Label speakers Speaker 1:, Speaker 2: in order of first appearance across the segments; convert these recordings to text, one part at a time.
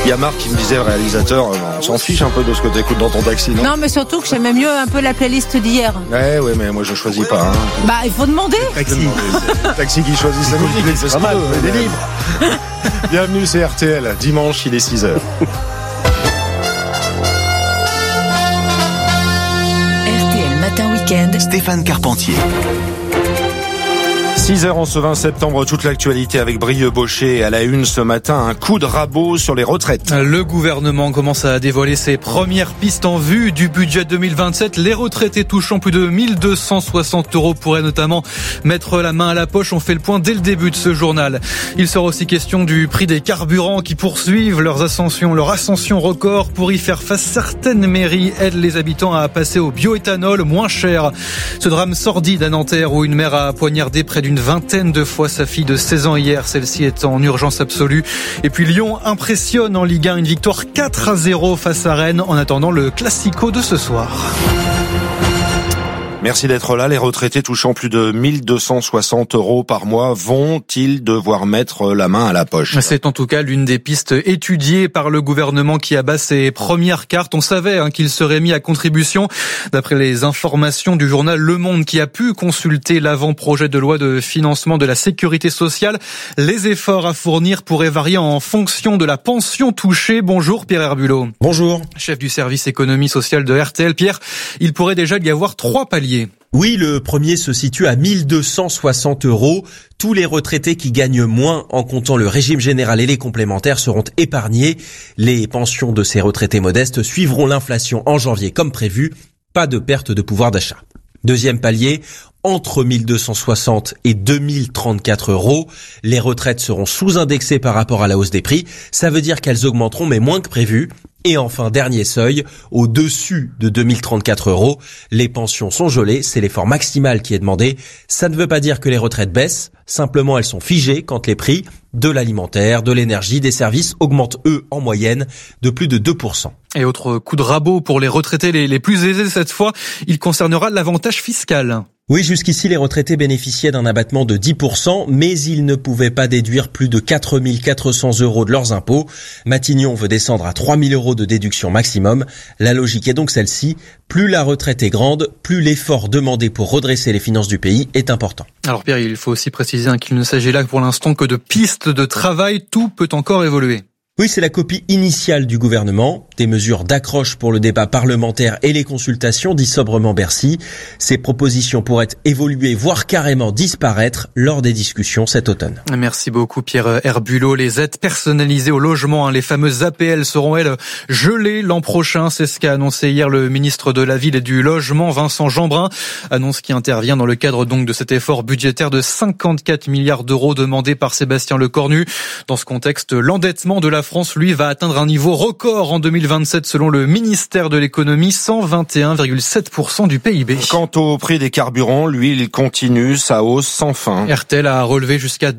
Speaker 1: y a Marc qui me disait, le réalisateur, on s'en fiche un peu de ce que tu écoutes dans ton taxi, non?
Speaker 2: Non, mais surtout que j'aimais mieux un peu la playlist d'hier.
Speaker 1: Ouais, mais moi je choisis pas. Hein.
Speaker 2: Bah, il faut demander.
Speaker 1: Taxi qui choisit sa musique, c'est pas mal, il est libre. Bienvenue, c'est RTL. Dimanche, il est 6h.
Speaker 3: RTL Matin Week-end.
Speaker 4: Stéphane Carpentier.
Speaker 1: 6h en ce 20 septembre, toute l'actualité avec Brieux Baucher à la une ce matin, un coup de rabot sur les retraites.
Speaker 5: Le gouvernement commence à dévoiler ses premières pistes en vue du budget 2027. Les retraités touchant plus de 1260 € pourraient notamment mettre la main à la poche. On fait le point dès le début de ce journal. Il sera aussi question du prix des carburants qui poursuivent leur ascension record. Pour y faire face, certaines mairies aident les habitants à passer au bioéthanol moins cher. Ce drame sordide à Nanterre où une mère a poignardé près d'une vingtaine de fois sa fille de 16 ans hier. Celle-ci est en urgence absolue. Et puis Lyon impressionne en Ligue 1. Une victoire 4-0 face à Rennes en attendant le Classico de ce soir.
Speaker 1: Merci d'être là. Les retraités touchant plus de 1260 € par mois vont-ils devoir mettre la main à la poche?
Speaker 5: C'est en tout cas l'une des pistes étudiées par le gouvernement qui abat ses premières cartes. On savait qu'il serait mis à contribution. D'après les informations du journal Le Monde qui a pu consulter l'avant-projet de loi de financement de la sécurité sociale, les efforts à fournir pourraient varier en fonction de la pension touchée. Bonjour Pierre Herbulot.
Speaker 6: Bonjour.
Speaker 5: Chef du service économie sociale de RTL. Pierre, il pourrait déjà y avoir 3 paliers.
Speaker 6: Oui, le premier se situe à 1260 €. Tous les retraités qui gagnent moins en comptant le régime général et les complémentaires seront épargnés. Les pensions de ces retraités modestes suivront l'inflation en janvier comme prévu. Pas de perte de pouvoir d'achat. Deuxième palier, entre 1260 et 2034 €. Les retraites seront sous-indexées par rapport à la hausse des prix. Ça veut dire qu'elles augmenteront mais moins que prévu. Et enfin, dernier seuil, au-dessus de 2034 €, les pensions sont gelées, c'est l'effort maximal qui est demandé. Ça ne veut pas dire que les retraites baissent, simplement elles sont figées quand les prix de l'alimentaire, de l'énergie, des services augmentent eux en moyenne de plus de 2%.
Speaker 5: Et autre coup de rabot pour les retraités les plus aisés cette fois, il concernera l'avantage fiscal.
Speaker 6: Oui, jusqu'ici, les retraités bénéficiaient d'un abattement de 10%, mais ils ne pouvaient pas déduire plus de 4 400 € de leurs impôts. Matignon veut descendre à 3 000 € de déduction maximum. La logique est donc celle-ci. Plus la retraite est grande, plus l'effort demandé pour redresser les finances du pays est important.
Speaker 5: Alors Pierre, il faut aussi préciser qu'il ne s'agit là pour l'instant que de pistes de travail. Tout peut encore évoluer.
Speaker 6: Oui, c'est la copie initiale du gouvernement. Des mesures d'accroche pour le débat parlementaire et les consultations, dit sobrement Bercy. Ces propositions pourraient évoluer, voire carrément disparaître lors des discussions cet automne.
Speaker 5: Merci beaucoup Pierre Herbulot. Les aides personnalisées au logement, les fameuses APL, seront elles gelées l'an prochain. C'est ce qu'a annoncé hier le ministre de la Ville et du Logement, Vincent Jeanbrun. Annonce qui intervient dans le cadre donc de cet effort budgétaire de 54 milliards € demandé par Sébastien Lecornu. Dans ce contexte, l'endettement de la France, lui, va atteindre un niveau record en 2027 selon le ministère de l'économie, 121,7% du PIB.
Speaker 1: Quant au prix des carburants, lui, il continue sa hausse sans fin.
Speaker 5: RTL a relevé jusqu'à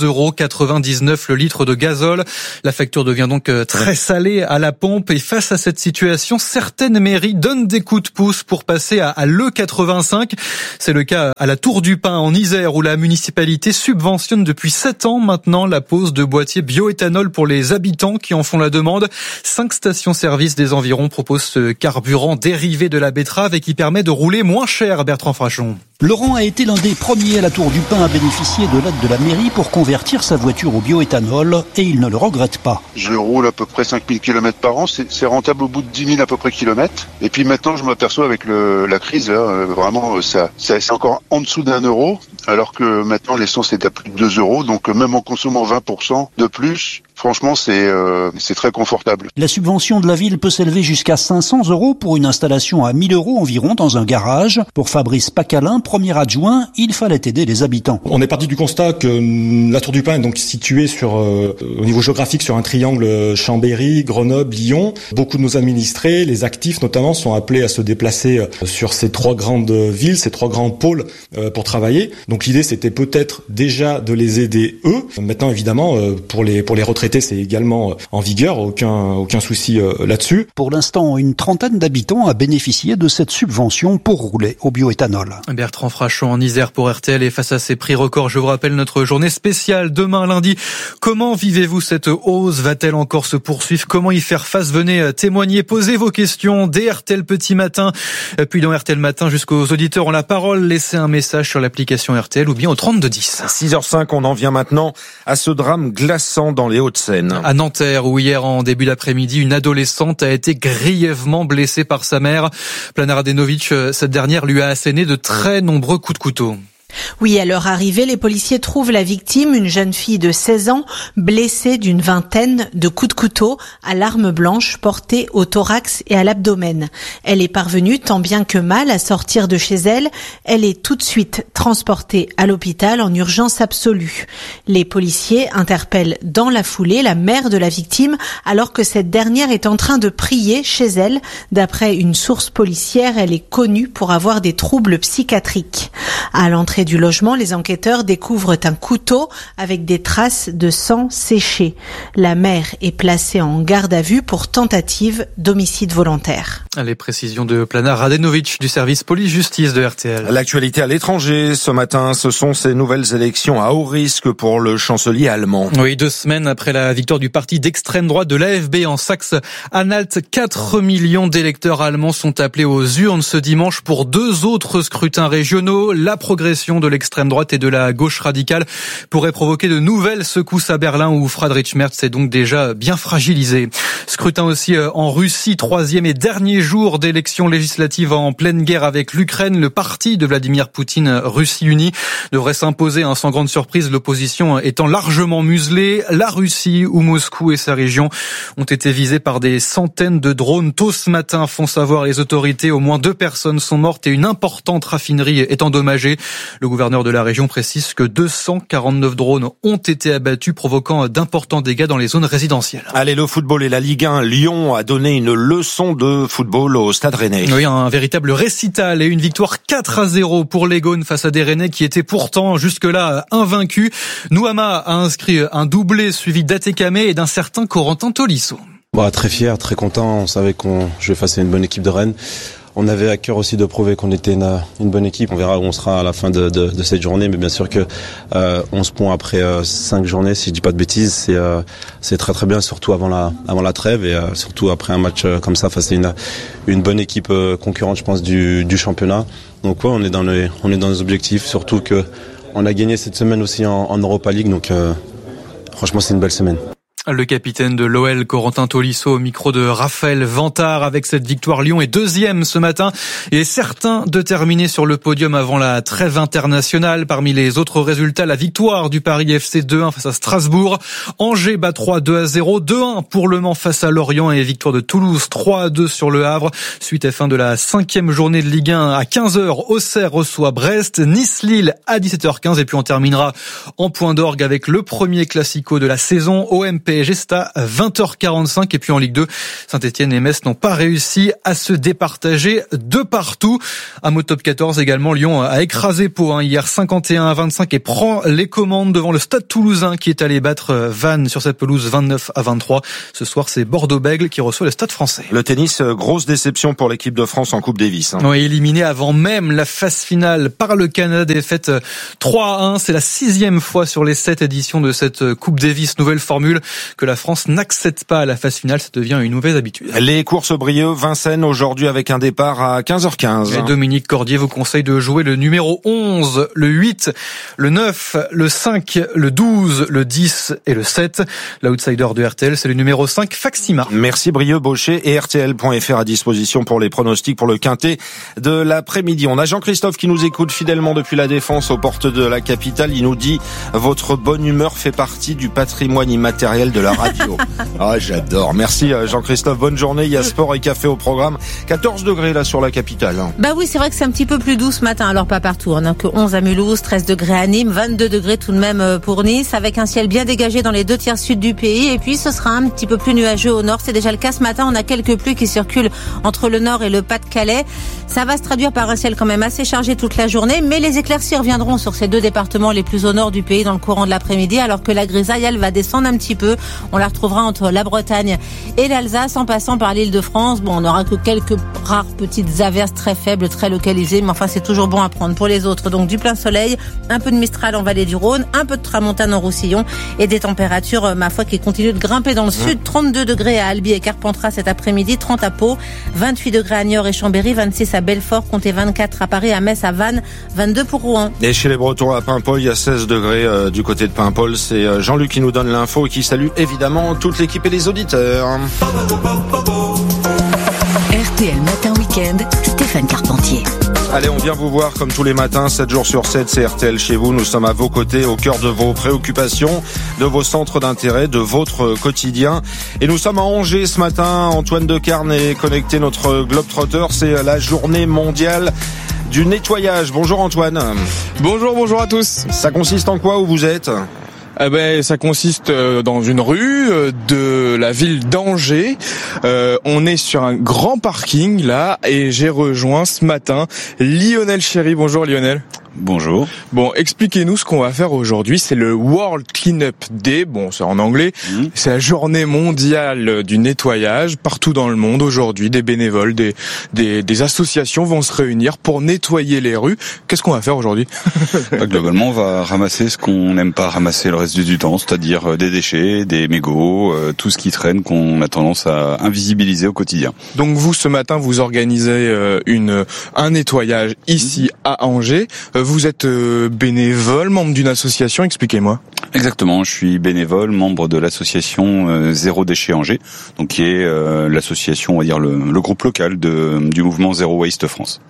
Speaker 5: 2,99 € le litre de gazole. La facture devient donc très salée à la pompe et face à cette situation, certaines mairies donnent des coups de pouce pour passer à l'E85. C'est le cas à la Tour du Pin en Isère où la municipalité subventionne depuis 7 ans maintenant la pose de boîtiers bioéthanol pour les habitants qui en font la demande. 5 stations-service des environs proposent ce carburant dérivé de la betterave et qui permet de rouler moins cher, Bertrand Frachon.
Speaker 7: Laurent a été l'un des premiers à la Tour du Pin à bénéficier de l'aide de la mairie pour convertir sa voiture au bioéthanol et il ne le regrette pas.
Speaker 8: Je roule à peu près 5000 km par an, c'est rentable au bout de 10 000 à peu près kilomètres. Et puis maintenant je m'aperçois avec la crise, vraiment c'est encore en dessous d'1 €, alors que maintenant l'essence est à plus de 2 €, donc même en consommant 20% de plus, franchement c'est très confortable.
Speaker 7: La subvention de la ville peut s'élever jusqu'à 500 € pour une installation à 1 000 € environ dans un garage. Pour Fabrice Pacalin, premier adjoint, il fallait aider les habitants.
Speaker 9: On est parti du constat que la Tour du Pin est donc située au niveau géographique sur un triangle Chambéry, Grenoble, Lyon. Beaucoup de nos administrés, les actifs notamment, sont appelés à se déplacer sur ces 3 grandes villes, ces 3 grands pôles pour travailler. Donc l'idée c'était peut-être déjà de les aider eux. Maintenant évidemment pour les retraités retraités, c'est également en vigueur, aucun souci là-dessus.
Speaker 7: Pour l'instant, une trentaine d'habitants a bénéficié de cette subvention pour rouler au bioéthanol.
Speaker 5: Bertrand Frachon en Isère pour RTL, et face à ces prix records, je vous rappelle notre journée spéciale demain lundi. Comment vivez-vous cette hausse? Va-t-elle encore se poursuivre? Comment y faire face? Venez témoigner, posez vos questions dès RTL Petit Matin. Puis dans RTL Matin, jusqu'aux auditeurs ont la parole. Laissez un message sur l'application RTL ou bien au 3210.
Speaker 1: 6h05, on en vient maintenant à ce drame glaçant dans les Hauts-de-Seine.
Speaker 5: À Nanterre, où hier en début d'après-midi, une adolescente a été grièvement blessée par sa mère. Plana Radenovic, cette dernière lui a asséné de très nombreux coups de couteau.
Speaker 4: Oui, à leur arrivée, les policiers trouvent la victime, une jeune fille de 16 ans, blessée d'une vingtaine de coups de couteau à l'arme blanche portée au thorax et à l'abdomen. Elle est parvenue tant bien que mal à sortir de chez elle. Elle est tout de suite transportée à l'hôpital en urgence absolue. Les policiers interpellent dans la foulée la mère de la victime alors que cette dernière est en train de prier chez elle. D'après une source policière, elle est connue pour avoir des troubles psychiatriques. À l'entrée du logement, les enquêteurs découvrent un couteau avec des traces de sang séché. La mère est placée en garde à vue pour tentative d'homicide volontaire.
Speaker 5: Les précisions de Plana Radenovic du service police-justice de RTL.
Speaker 1: L'actualité à l'étranger ce matin, ce sont ces nouvelles élections à haut risque pour le chancelier allemand.
Speaker 5: Oui, 2 semaines après la victoire du parti d'extrême droite de l'AfB en Saxe-Anhalt, 4 millions d'électeurs allemands sont appelés aux urnes ce dimanche pour 2 autres scrutins régionaux. La progression de l'extrême droite et de la gauche radicale pourrait provoquer de nouvelles secousses à Berlin où Friedrich Merz est donc déjà bien fragilisé. Scrutin aussi en Russie, 3e et dernier jour d'élections législatives en pleine guerre avec l'Ukraine. Le parti de Vladimir Poutine, Russie Unie, devrait s'imposer sans grande surprise, l'opposition étant largement muselée. La Russie, où Moscou et sa région ont été visés par des centaines de drones tôt ce matin, font savoir les autorités. Au moins 2 personnes sont mortes et une importante raffinerie est endommagée. Le gouverneur de la région précise que 249 drones ont été abattus, provoquant d'importants dégâts dans les zones résidentielles.
Speaker 1: Allez, le football et la Ligue 1. Lyon a donné une leçon de football au Stade Rennais.
Speaker 5: Oui, un véritable récital et une victoire 4-0 pour les Gaunes face à des Rennais qui étaient pourtant jusque-là invaincus. Nouama a inscrit un doublé suivi d'Atekame et d'un certain Corentin Tolisso.
Speaker 10: Très fier, très content. On savait qu'on jouait face à une bonne équipe de Rennes. On avait à cœur aussi de prouver qu'on était une bonne équipe. On verra où on sera à la fin de cette journée, mais bien sûr que 11 points après 5 journées, si je dis pas de bêtises, c'est très très bien, surtout avant la trêve et surtout après un match comme ça face à une bonne équipe concurrente, je pense, du championnat. Donc ouais, on est dans les objectifs, surtout que on a gagné cette semaine aussi en Europa League, donc franchement c'est une belle semaine.
Speaker 5: Le capitaine de l'OL, Corentin Tolisso, au micro de Raphaël Vantard. Avec cette victoire, Lyon est 2e ce matin et est certain de terminer sur le podium avant la trêve internationale. Parmi les autres résultats, la victoire du Paris FC 2-1 face à Strasbourg. Angers bat 3-2-0. 2-1 pour Le Mans face à Lorient et victoire de Toulouse 3-2 sur Le Havre. Suite et fin de la 5e journée de Ligue 1 à 15h. Auxerre reçoit Brest. Nice-Lille à 17h15. Et puis on terminera en point d'orgue avec le premier classico de la saison. OM-PSG, c'est à 20h45. Et puis en Ligue 2, Saint-Etienne et Metz n'ont pas réussi à se départager de partout. Un mot top 14 également, Lyon a écrasé Pau hier 51-25 et prend les commandes devant le Stade Toulousain qui est allé battre Vannes sur cette pelouse 29-23. Ce soir, c'est Bordeaux-Bègles qui reçoit le Stade Français.
Speaker 1: Le tennis, grosse déception pour l'équipe de France en Coupe Davis.
Speaker 5: Oui, éliminé avant même la phase finale par le Canada, défaite 3-1. C'est la 6e fois sur les 7 éditions de cette Coupe Davis. Nouvelle formule que la France n'accède pas à la phase finale, ça devient une mauvaise habitude.
Speaker 1: Les courses Brieuc, Vincennes aujourd'hui avec un départ à 15h15.
Speaker 5: Et Dominique Cordier vous conseille de jouer le numéro 11, le 8, le 9, le 5, le 12, le 10 et le 7. L'outsider de RTL, c'est le numéro 5, Faxima.
Speaker 1: Merci Brieuc, Baucher et RTL.fr à disposition pour les pronostics pour le quintet de l'après-midi. On a Jean-Christophe qui nous écoute fidèlement depuis la Défense aux portes de la capitale. Il nous dit « Votre bonne humeur fait partie du patrimoine immatériel de la radio. » Ah, j'adore. Merci Jean-Christophe. Bonne journée. Il y a sport et café au programme. 14 degrés là sur la capitale.
Speaker 2: Bah oui, c'est vrai que c'est un petit peu plus doux ce matin. Alors pas partout. On n'a que 11 à Mulhouse, 13 degrés à Nîmes, 22 degrés tout de même pour Nice, avec un ciel bien dégagé dans les 2 tiers sud du pays. Et puis ce sera un petit peu plus nuageux au nord. C'est déjà le cas ce matin. On a quelques pluies qui circulent entre le nord et le Pas-de-Calais. Ça va se traduire par un ciel quand même assez chargé toute la journée. Mais les éclaircies reviendront sur ces 2 départements les plus au nord du pays dans le courant de l'après-midi. Alors que la grisaille, elle va descendre un petit peu On la retrouvera entre la Bretagne et l'Alsace en passant par l'Île-de-France. Bon, on n'aura que quelques rares petites averses très faibles, très localisées, mais enfin c'est toujours bon à prendre. Pour les autres, donc du plein soleil, un peu de Mistral en vallée du Rhône, un peu de tramontane en Roussillon et des températures, ma foi, qui continuent de grimper dans le sud. 32 degrés à Albi et Carpentras cet après-midi, 30 à Pau, 28 degrés à Niort et Chambéry, 26 à Belfort, comptez 24 à Paris, à Metz, à Vannes, 22 pour Rouen.
Speaker 1: Et chez les Bretons à Paimpol, il y a 16 degrés du côté de Paimpol. C'est Jean-Luc qui nous donne l'info et qui salue évidemment toute l'équipe et les auditeurs.
Speaker 3: RTL Matin Week-end, Stéphane Carpentier.
Speaker 1: Allez, on vient vous voir comme tous les matins, 7 jours sur 7, c'est RTL chez vous. Nous sommes à vos côtés, au cœur de vos préoccupations, de vos centres d'intérêt, de votre quotidien. Et nous sommes à Angers ce matin. Antoine Decarne est connecté, notre globetrotter. C'est la journée mondiale du nettoyage. Bonjour Antoine.
Speaker 11: Bonjour à tous.
Speaker 1: Ça consiste en quoi où vous êtes ?
Speaker 11: Ça consiste dans une rue de la ville d'Angers. On est sur un grand parking là et j'ai rejoint ce matin Lionel Chéry. Bonjour Lionel.
Speaker 12: Bonjour.
Speaker 11: Bon, expliquez-nous ce qu'on va faire aujourd'hui. C'est le World Cleanup Day. Bon, c'est en anglais. C'est la journée mondiale du nettoyage. Partout dans le monde aujourd'hui, des bénévoles, des associations vont se réunir pour nettoyer les rues. Qu'est-ce qu'on va faire aujourd'hui ?
Speaker 12: Globalement, on va ramasser ce qu'on n'aime pas ramasser le reste du temps, c'est-à-dire des déchets, des mégots, tout ce qui traîne qu'on a tendance à invisibiliser au quotidien.
Speaker 11: Donc vous, ce matin, vous organisez un nettoyage ici à Angers. Vous êtes bénévole, membre d'une association, expliquez-moi.
Speaker 12: Exactement, je suis bénévole, membre de l'association Zéro Déchet Angers, donc qui est l'association, on va dire le groupe local du mouvement Zéro Waste France.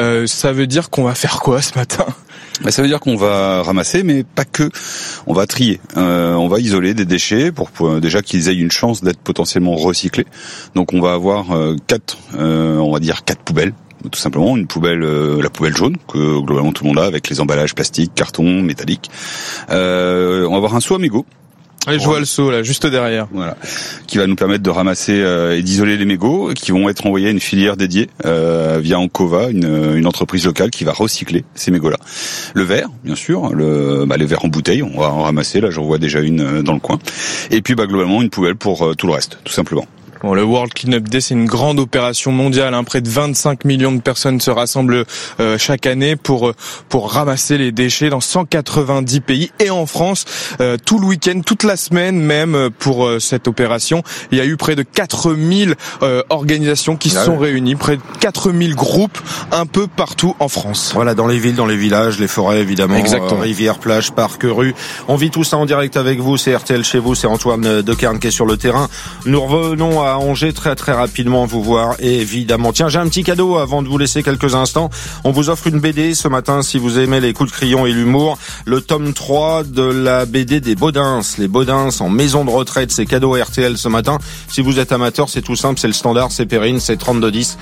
Speaker 11: Ça veut dire qu'on va faire quoi ce matin ?
Speaker 12: Ça veut dire qu'on va ramasser, mais pas que. On va trier. On va isoler des déchets pour déjà qu'ils aient une chance d'être potentiellement recyclés. Donc on va avoir quatre poubelles. Tout simplement une poubelle, la poubelle jaune que globalement tout le monde a avec les emballages plastiques, carton, métalliques. On va avoir un seau à mégots.
Speaker 11: Je vois le seau là, juste derrière.
Speaker 12: Voilà, qui va nous permettre de ramasser et d'isoler les mégots, qui vont être envoyés à une filière dédiée via Ancova, une entreprise locale qui va recycler ces mégots-là. Le verre, bien sûr, les verres en bouteille, on va en ramasser. Là, j'en vois déjà une dans le coin. Et puis, globalement, une poubelle pour tout le reste, tout simplement.
Speaker 11: Bon, le World Cleanup Day, c'est une grande opération mondiale. Près de 25 millions de personnes se rassemblent chaque année pour ramasser les déchets dans 190 pays et en France tout le week-end, toute la semaine même pour cette opération. Il y a eu près de 4000 organisations qui se sont réunies, près de 4000 groupes un peu partout en France.
Speaker 1: Voilà, dans les villes, dans les villages, les forêts évidemment, rivières, plages, parcs, rues. On vit tout ça en direct avec vous, c'est RTL chez vous, c'est Antoine Decarne qui est sur le terrain. Nous revenons à Angers très très rapidement vous voir et évidemment. Tiens, j'ai un petit cadeau avant de vous laisser quelques instants. On vous offre une BD ce matin si vous aimez les coups de crayon et l'humour. Le tome 3 de la BD des Baudins. Les Baudins en maison de retraite, c'est cadeau RTL ce matin. Si vous êtes amateur, c'est tout simple, c'est le standard, c'est Perrine, c'est 3210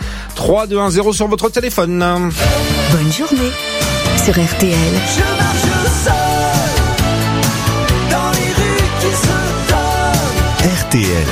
Speaker 1: 3210 sur votre téléphone.
Speaker 3: Bonne journée sur RTL.
Speaker 13: Je marche seul dans les rues qui se donnent.
Speaker 14: RTL.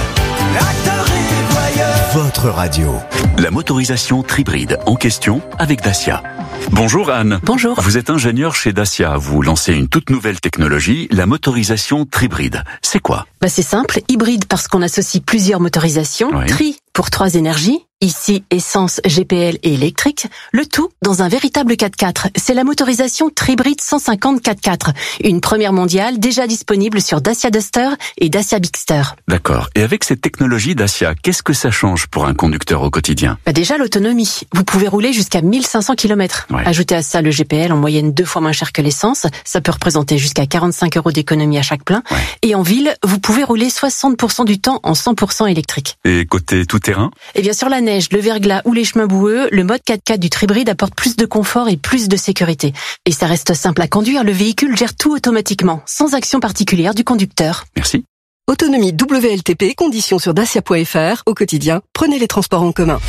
Speaker 14: Votre radio. La motorisation Tribride en question avec Dacia. Bonjour Anne.
Speaker 3: Bonjour.
Speaker 14: Vous êtes ingénieur chez Dacia. Vous lancez une toute nouvelle technologie, la motorisation Tribride. C'est quoi ?
Speaker 15: C'est simple, hybride parce qu'on associe plusieurs motorisations, tri pour 3 énergies, ici essence, GPL et électrique, le tout dans un véritable 4x4. C'est la motorisation Tribride 150 4x4, une première mondiale déjà disponible sur Dacia Duster et Dacia Bigster.
Speaker 14: D'accord. Et avec cette technologie Dacia, qu'est-ce que ça change pour un conducteur au quotidien ?
Speaker 15: Déjà l'autonomie. Vous pouvez rouler jusqu'à 1500 km. Ajoutez à ça le GPL en moyenne 2 fois moins cher que l'essence. Ça peut représenter jusqu'à 45 € d'économie à chaque plein. Et en ville, vous pouvez rouler 60% du temps en 100% électrique.
Speaker 14: Et côté tout-terrain ?
Speaker 15: Sur la neige, le verglas ou les chemins boueux, le mode 4x4 du Tribride apporte plus de confort et plus de sécurité. Et ça reste simple à conduire, le véhicule gère tout automatiquement, sans action particulière du conducteur.
Speaker 14: Merci.
Speaker 16: Autonomie WLTP, conditions sur dacia.fr. Au quotidien, prenez les transports en commun.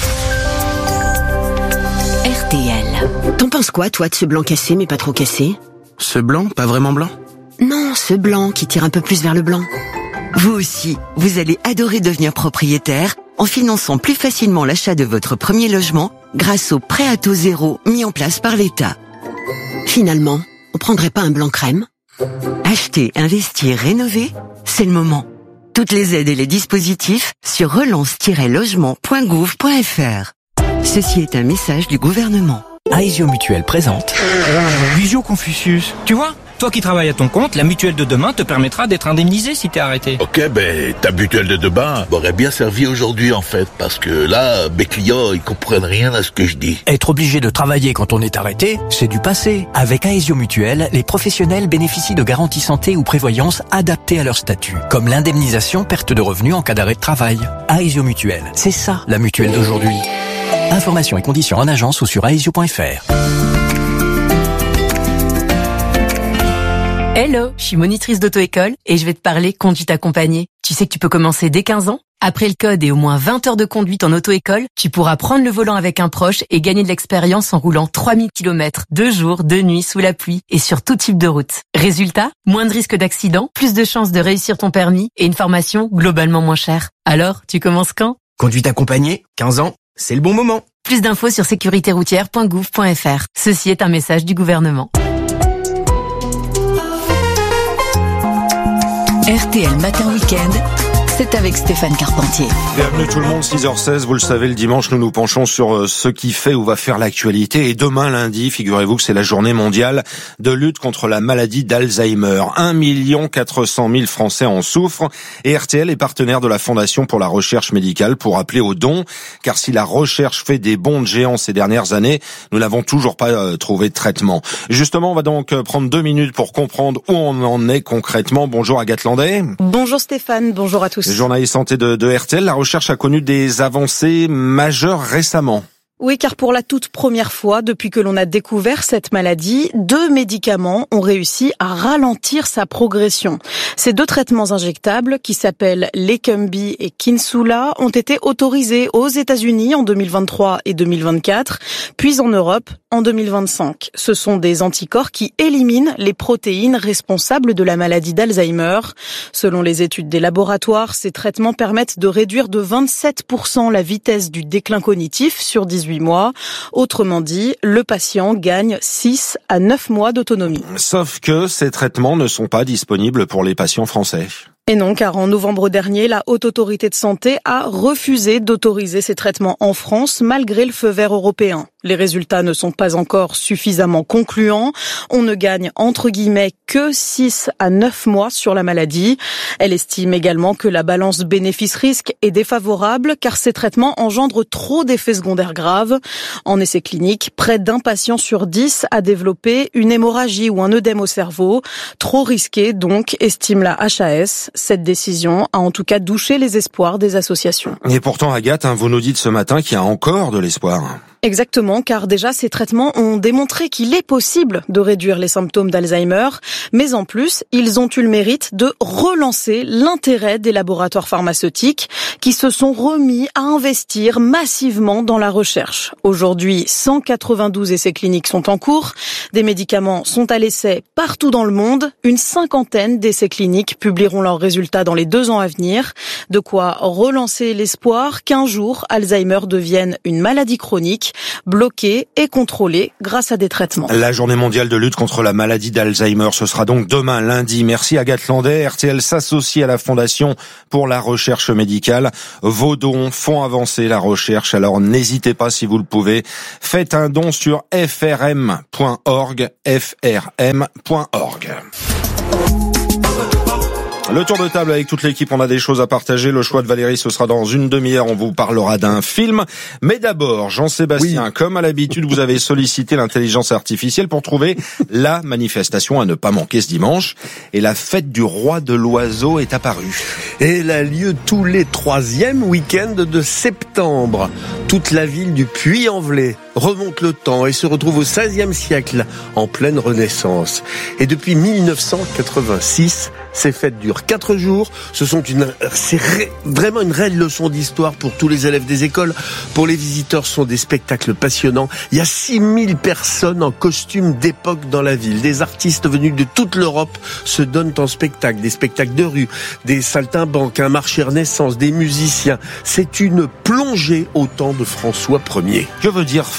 Speaker 3: RTL.
Speaker 17: T'en penses quoi, toi, de ce blanc cassé, mais pas trop cassé ?
Speaker 18: Ce blanc, pas vraiment blanc ?
Speaker 17: Non, ce blanc qui tire un peu plus vers le blanc. Vous aussi, vous allez adorer devenir propriétaire en finançant plus facilement l'achat de votre premier logement grâce au prêt à taux zéro mis en place par l'État. Finalement, on prendrait pas un blanc crème ? Acheter, investir, rénover, c'est le moment. Toutes les aides et les dispositifs sur relance-logement.gouv.fr. Ceci est un message du gouvernement.
Speaker 19: Aesio Mutuelle présente Visio Confucius. Tu vois, toi qui travailles à ton compte, la mutuelle de demain te permettra d'être indemnisé si t'es arrêté.
Speaker 20: Ok, ta mutuelle de demain m'aurait bien servi aujourd'hui en fait, parce que là, mes clients, ils comprennent rien à ce que je dis.
Speaker 19: Être obligé de travailler quand on est arrêté, c'est du passé. Avec Aesio Mutuelle, les professionnels bénéficient de garanties santé ou prévoyance adaptées à leur statut, comme l'indemnisation perte de revenus en cas d'arrêt de travail. Aesio Mutuelle, c'est ça la mutuelle d'aujourd'hui. Informations et conditions en agence ou sur aesio.fr.
Speaker 15: Hello, je suis monitrice d'auto-école et je vais te parler conduite accompagnée. Tu sais que tu peux commencer dès 15 ans. Après le code et au moins 20 heures de conduite en auto-école, tu pourras prendre le volant avec un proche et gagner de l'expérience en roulant 3000 km, 2 jours, 2 nuits, sous la pluie et sur tout type de route. Résultat, moins de risques d'accident, plus de chances de réussir ton permis et une formation globalement moins chère. Alors, tu commences quand ?
Speaker 18: Conduite accompagnée, 15 ans, c'est le bon moment.
Speaker 15: Plus d'infos sur sécuritéroutière.gouv.fr. Ceci est un message du gouvernement.
Speaker 3: RTL Matin Week-end, c'est avec Stéphane Carpentier.
Speaker 1: Bienvenue tout le monde, 6h16, vous le savez, le dimanche, nous nous penchons sur ce qui fait ou va faire l'actualité. Et demain, lundi, figurez-vous que c'est la journée mondiale de lutte contre la maladie d'Alzheimer. 1 400 000 Français en souffrent et RTL est partenaire de la Fondation pour la recherche médicale pour appeler aux dons. Car si la recherche fait des bonds de géants ces dernières années, nous n'avons toujours pas trouvé de traitement. Justement, on va donc prendre 2 minutes pour comprendre où on en est concrètement. Bonjour Agathe Landais.
Speaker 21: Bonjour Stéphane, bonjour à tous.
Speaker 1: Journaliste santé de RTL, la recherche a connu des avancées majeures récemment.
Speaker 21: Oui, car pour la toute première fois, depuis que l'on a découvert cette maladie, 2 médicaments ont réussi à ralentir sa progression. Ces 2 traitements injectables, qui s'appellent Leqembi et Kinsula, ont été autorisés aux États-Unis en 2023 et 2024, puis en Europe en 2025. Ce sont des anticorps qui éliminent les protéines responsables de la maladie d'Alzheimer. Selon les études des laboratoires, ces traitements permettent de réduire de 27% la vitesse du déclin cognitif sur 18 mois. Autrement dit, le patient gagne 6 à 9 mois d'autonomie.
Speaker 1: Sauf que ces traitements ne sont pas disponibles pour les patients français.
Speaker 21: Et non, car en novembre dernier, la Haute Autorité de Santé a refusé d'autoriser ces traitements en France malgré le feu vert européen. Les résultats ne sont pas encore suffisamment concluants. On ne gagne entre guillemets que 6 à 9 mois sur la maladie. Elle estime également que la balance bénéfice-risque est défavorable car ces traitements engendrent trop d'effets secondaires graves. En essai clinique, près d'1 patient sur 10 a développé une hémorragie ou un œdème au cerveau. Trop risqué donc, estime la HAS. Cette décision a en tout cas douché les espoirs des associations.
Speaker 1: Et pourtant, Agathe, vous nous dites ce matin qu'il y a encore de l'espoir.
Speaker 21: Exactement, car déjà ces traitements ont démontré qu'il est possible de réduire les symptômes d'Alzheimer, mais en plus, ils ont eu le mérite de relancer l'intérêt des laboratoires pharmaceutiques qui se sont remis à investir massivement dans la recherche. Aujourd'hui, 192 essais cliniques sont en cours, des médicaments sont à l'essai partout dans le monde, une 50aine d'essais cliniques publieront leurs résultats dans les 2 ans à venir, de quoi relancer l'espoir qu'un jour Alzheimer devienne une maladie chronique, bloquée et contrôlée grâce à des traitements.
Speaker 1: La journée mondiale de lutte contre la maladie d'Alzheimer, ce sera donc demain lundi. Merci Agathe Landais. RTL s'associe à la Fondation pour la recherche médicale. Vos dons font avancer la recherche, alors n'hésitez pas si vous le pouvez. Faites un don sur frm.org, frm.org. Le tour de table avec toute l'équipe, on a des choses à partager. Le choix de Valérie, ce sera dans une demi-heure. On vous parlera d'un film. Mais d'abord, Jean-Sébastien, comme à l'habitude, vous avez sollicité l'intelligence artificielle pour trouver la manifestation à ne pas manquer ce dimanche. Et la fête du roi de l'oiseau est apparue.
Speaker 22: Et elle a lieu tous les 3e week-ends de septembre. Toute la ville du Puy-en-Velay remonte le temps et se retrouve au XVIe siècle, en pleine Renaissance. Et depuis 1986, ces fêtes durent 4 jours. C'est vraiment une réelle leçon d'histoire pour tous les élèves des écoles. Pour les visiteurs, ce sont des spectacles passionnants. Il y a 6000 personnes en costume d'époque dans la ville. Des artistes venus de toute l'Europe se donnent en spectacle. Des spectacles de rue, des saltimbanques, un marché Renaissance, des musiciens. C'est une plongée au temps de François Ier.
Speaker 1: Que veut dire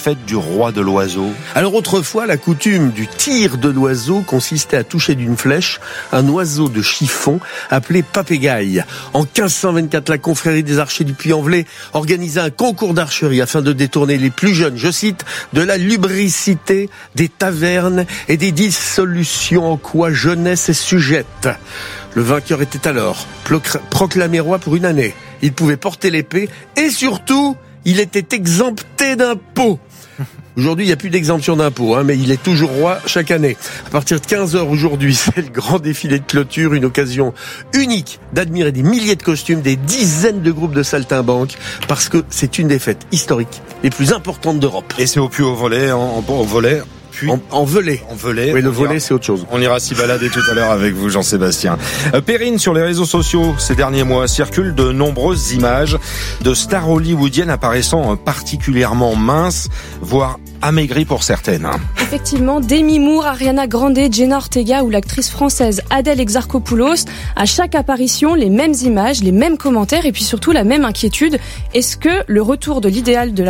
Speaker 1: fête du roi de l'oiseau?
Speaker 22: Alors autrefois, la coutume du tir de l'oiseau consistait à toucher d'une flèche un oiseau de chiffon appelé papégaille. En 1524, la confrérie des archers du Puy-en-Velay organisa un concours d'archerie afin de détourner les plus jeunes, je cite, de la lubricité des tavernes et des dissolutions en quoi jeunesse est sujette. Le vainqueur était alors proclamé roi pour une année. Il pouvait porter l'épée et surtout, il était exempté d'impôts. Aujourd'hui, il n'y a plus d'exemption d'impôts, mais il est toujours roi chaque année. À partir de 15h aujourd'hui, c'est le grand défilé de clôture, une occasion unique d'admirer des milliers de costumes, des dizaines de groupes de saltimbanques, parce que c'est une des fêtes historiques les plus importantes d'Europe.
Speaker 1: Et c'est au Puy-au-Velay, en volet.
Speaker 22: En Velay.
Speaker 1: En Velay.
Speaker 22: Oui, le volet, c'est autre chose.
Speaker 1: On ira s'y balader tout à l'heure avec vous, Jean-Sébastien. Perrine, sur les réseaux sociaux, ces derniers mois, circulent de nombreuses images de stars hollywoodiennes apparaissant particulièrement minces, voire amaigries pour certaines.
Speaker 6: Effectivement, Demi Moore, Ariana Grande, Jenna Ortega ou l'actrice française Adèle Exarchopoulos, à chaque apparition, les mêmes images, les mêmes commentaires et puis surtout la même inquiétude. Est-ce que le retour de l'idéal de la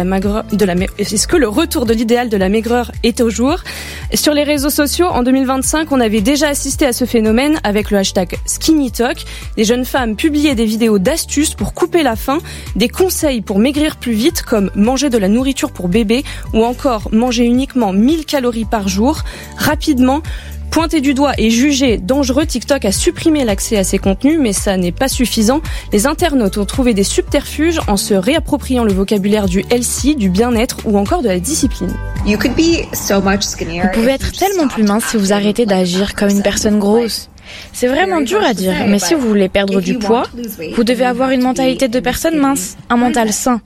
Speaker 6: maigreur est au jour? Sur les réseaux sociaux, en 2025, on avait déjà assisté à ce phénomène avec le hashtag SkinnyTalk. Les jeunes femmes publiaient des vidéos d'astuces pour couper la faim, des conseils pour maigrir plus vite comme manger de la nourriture pour bébé ou encore manger uniquement 1000 calories par jour. Rapidement, pointé du doigt et jugé dangereux, TikTok a supprimé l'accès à ces contenus, mais ça n'est pas suffisant. Les internautes ont trouvé des subterfuges en se réappropriant le vocabulaire du healthy, du bien-être ou encore de la discipline.
Speaker 8: Vous pouvez être tellement plus mince si vous arrêtez d'agir comme une personne grosse. C'est vraiment dur à dire, mais si vous voulez perdre du poids, vous devez avoir une mentalité de personne mince, un mental sain.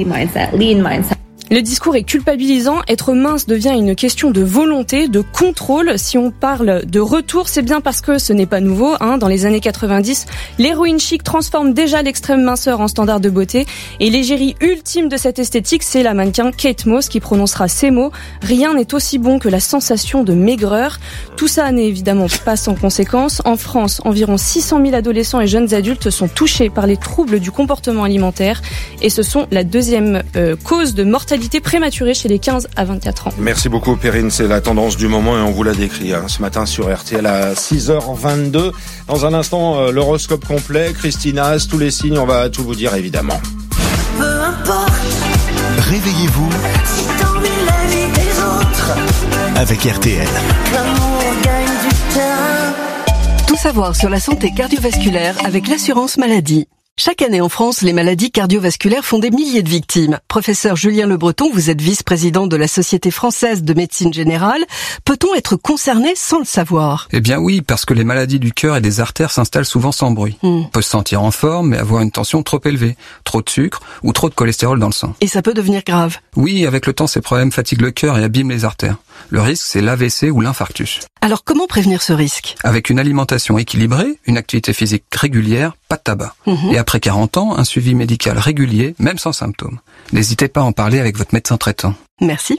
Speaker 6: Le discours est culpabilisant, être mince devient une question de volonté, de contrôle. Si on parle de retour, c'est bien parce que ce n'est pas nouveau. Dans les années 90, l'héroïne chic transforme déjà l'extrême minceur en standard de beauté. Et l'égérie ultime de cette esthétique, c'est la mannequin Kate Moss qui prononcera ces mots. Rien n'est aussi bon que la sensation de maigreur. Tout ça n'est évidemment pas sans conséquences. En France, environ 600 000 adolescents et jeunes adultes sont touchés par les troubles du comportement alimentaire. Et ce sont la deuxième cause de mortalité prématurée chez les 15 à 24 ans.
Speaker 1: Merci beaucoup Perrine, c'est la tendance du moment et on vous l'a décrit ce matin sur RTL à 6h22. Dans un instant, l'horoscope complet, Christine Haas, tous les signes, on va tout vous dire évidemment.
Speaker 13: Peu importe,
Speaker 23: réveillez-vous
Speaker 13: si t'ennuies la vie des autres,
Speaker 23: avec RTL.
Speaker 13: l'amour gagne du terrain.
Speaker 16: Tout savoir sur la santé cardiovasculaire avec l'assurance maladie. Chaque année en France, les maladies cardiovasculaires font des milliers de victimes. Professeur Julien Le Breton, vous êtes vice-président de la Société française de médecine générale. Peut-on être concerné sans le savoir?
Speaker 24: Eh bien oui, parce que les maladies du cœur et des artères s'installent souvent sans bruit. On peut se sentir en forme, mais avoir une tension trop élevée, trop de sucre ou trop de cholestérol dans le sang.
Speaker 16: Et ça peut devenir grave.
Speaker 24: Oui, avec le temps, ces problèmes fatiguent le cœur et abîment les artères. Le risque, c'est l'AVC ou l'infarctus.
Speaker 16: Alors comment prévenir ce risque?
Speaker 24: Avec une alimentation équilibrée, une activité physique régulière, pas de tabac. Et après 40 ans, un suivi médical régulier, même sans symptômes. N'hésitez pas à en parler avec votre médecin traitant.
Speaker 16: Merci.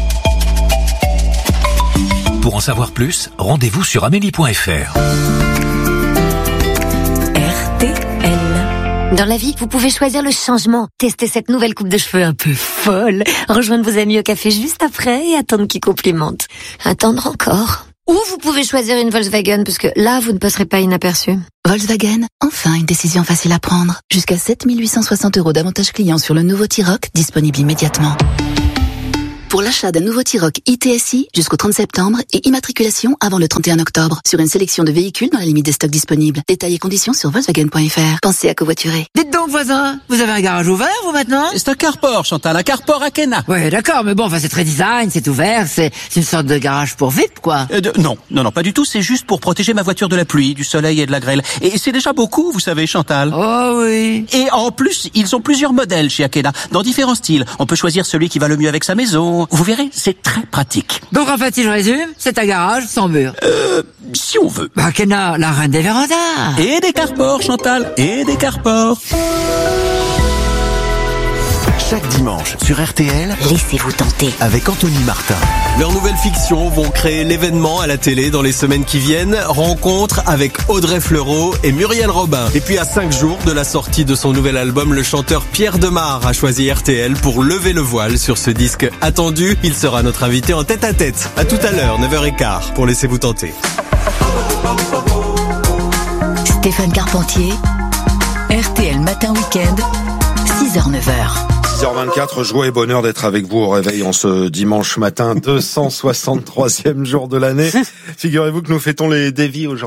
Speaker 23: Pour en savoir plus, rendez-vous sur amélie.fr.
Speaker 25: Dans la vie, vous pouvez choisir le changement. Tester cette nouvelle coupe de cheveux un peu folle. Rejoindre vos amis au café juste après et attendre qu'ils complimentent. Attendre encore. Ou vous pouvez choisir une Volkswagen parce que là, vous ne passerez pas inaperçu.
Speaker 3: Volkswagen, enfin une décision facile à prendre. Jusqu'à 7 860 € d'avantages clients sur le nouveau T-Roc, disponible immédiatement. Pour l'achat d'un nouveau T-Roc ITSI jusqu'au 30 septembre et immatriculation avant le 31 octobre sur une sélection de véhicules dans la limite des stocks disponibles. Détails et conditions sur Volkswagen.fr. Pensez à covoiturer.
Speaker 26: Dites donc, voisin, vous avez un garage ouvert, vous, maintenant?
Speaker 27: C'est un carport, Chantal, un carport à Kena.
Speaker 26: Ouais, d'accord, mais bon, enfin, c'est très design, c'est ouvert, c'est une sorte de garage pour VIP, quoi.
Speaker 27: Non, pas du tout, c'est juste pour protéger ma voiture de la pluie, du soleil et de la grêle. Et c'est déjà beaucoup, vous savez, Chantal.
Speaker 26: Oh oui.
Speaker 27: Et en plus, ils ont plusieurs modèles chez Akena, dans différents styles. On peut choisir celui qui va le mieux avec sa maison. Vous verrez, c'est très pratique.
Speaker 26: Donc en fait, si je résume, c'est un garage sans mur.
Speaker 27: Si on veut.
Speaker 26: Bah, Akena, la reine des vérandas.
Speaker 27: Et des carports, Chantal, et des carports.
Speaker 2: chaque dimanche sur RTL.
Speaker 25: Laissez-vous tenter.
Speaker 2: Avec Anthony Martin.
Speaker 4: Leurs nouvelles fictions vont créer l'événement à la télé dans les semaines qui viennent. Rencontre avec Audrey Fleurot et Muriel Robin. Et puis à 5 jours de la sortie de son nouvel album, le chanteur Pierre Demar a choisi RTL pour lever le voile sur ce disque attendu. Il sera notre invité en tête-à-tête. À tout à l'heure, 9h15 pour Laissez-vous tenter.
Speaker 3: Stéphane Carpentier, RTL Matin Week-end, 6h-9h.
Speaker 1: 6h24, joie et bonheur d'être avec vous au réveil en ce dimanche matin, 263e jour de l'année. Figurez-vous que nous fêtons les Devi aujourd'hui.